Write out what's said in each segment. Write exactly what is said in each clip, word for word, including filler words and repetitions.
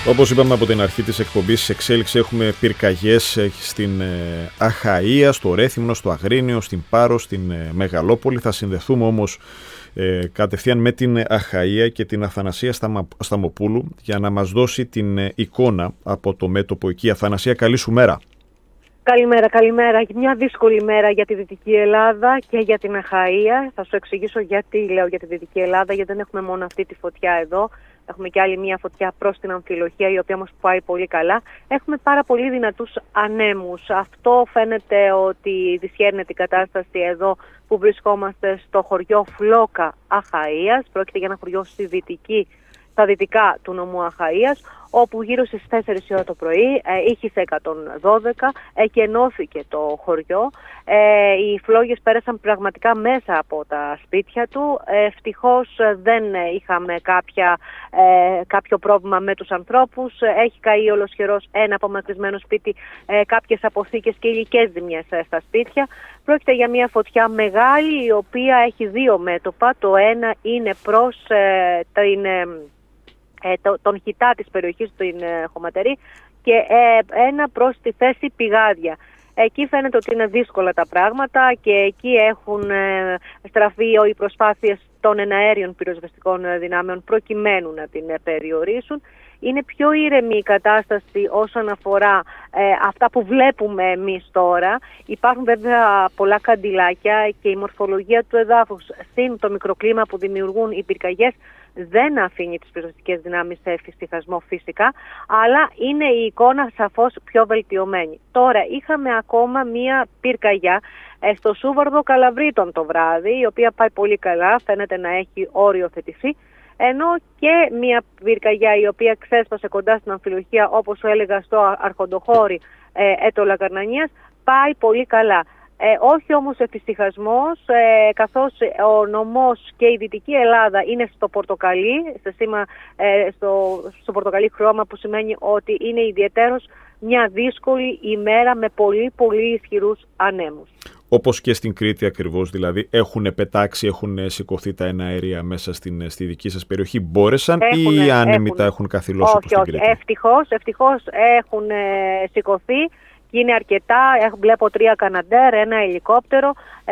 Όπως είπαμε από την αρχή της εκπομπής, σε εξέλιξη έχουμε πυρκαγιές στην Αχαΐα, στο Ρέθυμνο, στο Αγρίνιο, στην Πάρο, στην Μεγαλόπολη. Θα συνδεθούμε όμως ε, κατευθείαν με την Αχαΐα και την Αθανασία Σταμοπούλου για να μας δώσει την εικόνα από το μέτωπο εκεί. Αθανασία, καλή σου μέρα. Καλημέρα, καλημέρα. Μια δύσκολη μέρα για τη Δυτική Ελλάδα και για την Αχαΐα. Θα σου εξηγήσω γιατί λέω για τη Δυτική Ελλάδα, γιατί δεν έχουμε μόνο αυτή τη φωτιά εδώ. Έχουμε και άλλη μια φωτιά προς την Αμφιλοχία, η οποία όμως πάει πολύ καλά. Έχουμε πάρα πολύ δυνατούς ανέμους. Αυτό φαίνεται ότι δυσχέρνεται η κατάσταση εδώ που βρισκόμαστε στο χωριό Φλόκα Αχαΐας. Πρόκειται για ένα χωριό στη δυτική, στα δυτικά του νομού Αχαΐας, όπου γύρω στις τέσσερις η ώρα το πρωί ε, ήχησε εκατόν δώδεκα, εκενώθηκε το χωριό. Ε, οι φλόγες πέρασαν πραγματικά μέσα από τα σπίτια του. Ε, ευτυχώς δεν είχαμε κάποια, ε, κάποιο πρόβλημα με τους ανθρώπους. Έχει καεί ολοσχερός ένα απομακρυσμένο σπίτι, ε, κάποιες αποθήκες και υλικές ζημιές ε, στα σπίτια. Πρόκειται για μια φωτιά μεγάλη, η οποία έχει δύο μέτωπα. Το ένα είναι προς ε, την... Ε, τον χιτά της περιοχής του Χωματερή και ένα προς τη θέση Πηγάδια. Εκεί φαίνεται ότι είναι δύσκολα τα πράγματα και εκεί έχουν στραφεί οι προσπάθειες των εναέριων πυροσβεστικών δυνάμεων προκειμένου να την περιορίσουν. Είναι πιο ήρεμη η κατάσταση όσον αφορά ε, αυτά που βλέπουμε εμείς τώρα. Υπάρχουν βέβαια πολλά καντιλάκια και η μορφολογία του εδάφους συν το μικροκλίμα που δημιουργούν οι πυρκαγιές δεν αφήνει τις πυροσβεστικές δυνάμεις σε εφησυχασμό φυσικά, αλλά είναι η εικόνα σαφώς πιο βελτιωμένη. Τώρα είχαμε ακόμα μία πυρκαγιά ε, στο Σούβαρδο Καλαβρίτων το βράδυ, η οποία πάει πολύ καλά, φαίνεται να έχει οριοθετηθεί. Ενώ και μια πυρκαγιά η οποία ξέσπασε κοντά στην Αμφιλοχία, όπως σου έλεγα, στο Αρχοντοχώρι ε, Έτωλα Καρνανίας, πάει πολύ καλά. Ε, όχι όμως εφησυχασμός, ε, καθώς ο νομός και η Δυτική Ελλάδα είναι στο πορτοκαλί, σε σήμα, ε, στο, στο πορτοκαλί χρώμα, που σημαίνει ότι είναι ιδιαιτέρως μια δύσκολη ημέρα με πολύ πολύ ισχυρούς ανέμους. Όπως και στην Κρήτη ακριβώς, δηλαδή έχουν πετάξει, έχουν σηκωθεί τα εναέρια μέσα στην, στη δική σας περιοχή. Μπόρεσαν έχουνε, ή οι άνεμοι τα έχουν καθυλώσει όπως στην Κρήτη? Όχι, ευτυχώς, ευτυχώς έχουν ε, σηκωθεί και είναι αρκετά. Έχω, βλέπω τρία Καναντέρ, ένα ελικόπτερο, ε,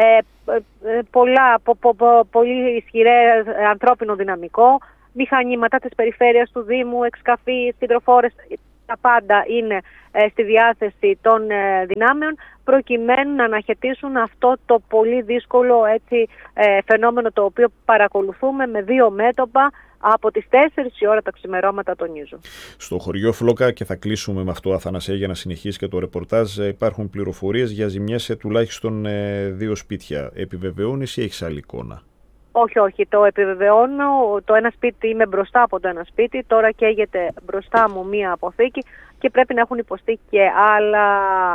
ε, πολλά, πο, πο, πο, πολύ ισχυρέ ε, ανθρώπινο δυναμικό, μηχανήματα της περιφέρειας του Δήμου, εξκαφή, συντροφόρες. Τα πάντα είναι ε, στη διάθεση των ε, δυνάμεων προκειμένου να αναχαιτήσουν αυτό το πολύ δύσκολο έτσι, ε, φαινόμενο, το οποίο παρακολουθούμε με δύο μέτωπα από τις τέσσερις η ώρα τα ξημερώματα, τονίζω. Στο χωριό Φλόκα, και θα κλείσουμε με αυτό, Αθανασία, για να συνεχίσει και το ρεπορτάζ, υπάρχουν πληροφορίες για ζημιές σε τουλάχιστον ε, δύο σπίτια. Επιβεβαιώνεις ή έχεις άλλη εικόνα? Όχι, όχι, το επιβεβαιώνω. Το ένα σπίτι, είμαι μπροστά από το ένα σπίτι, τώρα καίγεται μπροστά μου μία αποθήκη και πρέπει να έχουν υποστεί και, άλλα,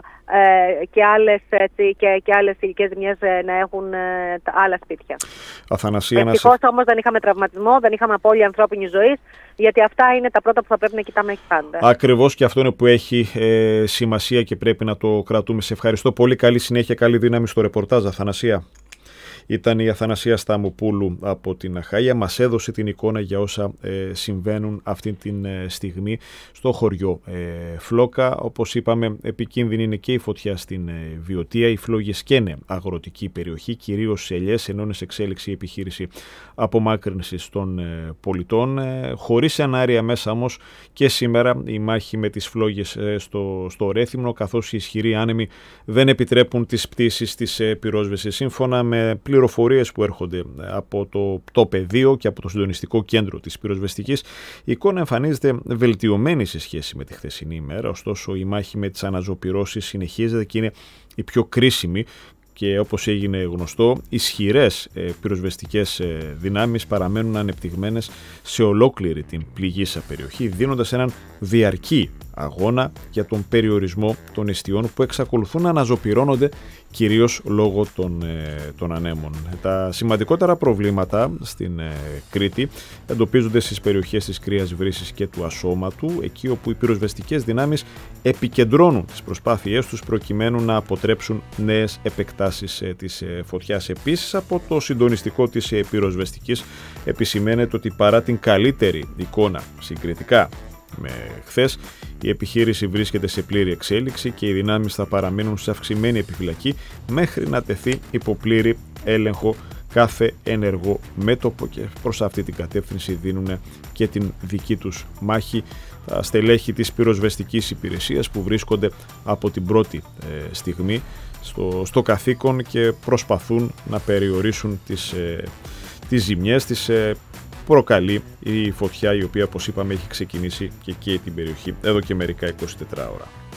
ε, και άλλες, έτσι, και, και άλλες ηλικές ζημιές ε, να έχουν ε, τα άλλα σπίτια. Αθανασία, ευτυχώς σε... όμως δεν είχαμε τραυματισμό, δεν είχαμε απώλεια ανθρώπινης ζωής, γιατί αυτά είναι τα πρώτα που θα πρέπει να κοιτάμε πάντα. Ακριβώς, και αυτό είναι που έχει ε, σημασία και πρέπει να το κρατούμε. Σε ευχαριστώ πολύ. Καλή συνέχεια, καλή δύναμη στο ρεπορτάζ, Αθανασία. Ήταν η Αθανασία Σταμοπούλου από την Αχαΐα. Μας έδωσε την εικόνα για όσα ε, συμβαίνουν αυτή τη ε, στιγμή στο χωριό ε, Φλόκα. Όπως είπαμε, επικίνδυνη είναι και η φωτιά στην ε, Βιωτία. Οι φλόγες καίνε αγροτική περιοχή, κυρίως σε ελιές, ενώ είναι σε εξέλιξη η επιχείρηση απομάκρυνσης των ε, πολιτών. Ε, χωρίς εναέρια μέσα όμως και σήμερα η μάχη με τις φλόγες ε, στο, στο Ρέθυμνο, καθώς οι ισχυροί άνεμοι δεν επιτρέπουν τις πτήσεις της ε, πυρόσβεσης. Σύμφωνα με πληροφορίες που έρχονται από το, το πεδίο και από το συντονιστικό κέντρο της πυροσβεστικής, η εικόνα εμφανίζεται βελτιωμένη σε σχέση με τη χθεσινή ημέρα. Ωστόσο, η μάχη με τις αναζωπυρώσεις συνεχίζεται και είναι η πιο κρίσιμη. Και όπως έγινε γνωστό, ισχυρές ε, πυροσβεστικές ε, δυνάμεις παραμένουν ανεπτυγμένες σε ολόκληρη την πληγήσα περιοχή, δίνοντας έναν διαρκή αγώνα για τον περιορισμό των εστιών που εξακολουθούν να αναζωπυρώνονται κυρίως λόγω των, ε, των ανέμων. Τα σημαντικότερα προβλήματα στην ε, Κρήτη εντοπίζονται στις περιοχές της Κρίας Βρύσης και του Ασώματου, εκεί όπου οι πυροσβεστικές δυνάμεις επικεντρώνουν τις προσπάθειές τους προκειμένου να αποτρέψουν νέες επεκτάσεις ε, της ε, φωτιάς. Επίσης, από το συντονιστικό της ε, πυροσβεστικής επισημαίνεται ότι παρά την καλύτερη εικόνα συγκριτικά με χθες. Η επιχείρηση βρίσκεται σε πλήρη εξέλιξη και οι δυνάμεις θα παραμείνουν σε αυξημένη επιφυλακή μέχρι να τεθεί υπό πλήρη έλεγχο κάθε ενεργό μέτωπο, και προς αυτή την κατεύθυνση δίνουν και την δική τους μάχη τα στελέχη της πυροσβεστικής υπηρεσίας που βρίσκονται από την πρώτη ε, στιγμή στο, στο καθήκον και προσπαθούν να περιορίσουν τις, ε, τις ζημιές, τις ε, προκαλεί η φωτιά, η οποία, όπως είπαμε, έχει ξεκινήσει και καίει την περιοχή εδώ και μερικά εικοσιτετρά ώρα.